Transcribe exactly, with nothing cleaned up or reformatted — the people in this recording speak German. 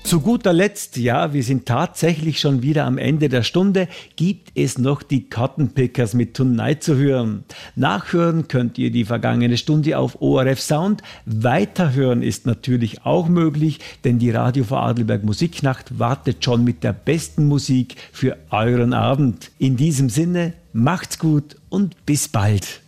Zu guter Letzt, ja, wir sind tatsächlich schon wieder am Ende der Stunde, gibt es noch die Cotton Pickers mit Tonight zu hören. Nachhören könnt ihr die vergangene Stunde auf O R F Sound. Weiterhören ist natürlich auch möglich, denn die Radio Vorarlberg Musiknacht wartet schon mit der besten Musik für euren Abend. In diesem Sinne, macht's gut und bis bald.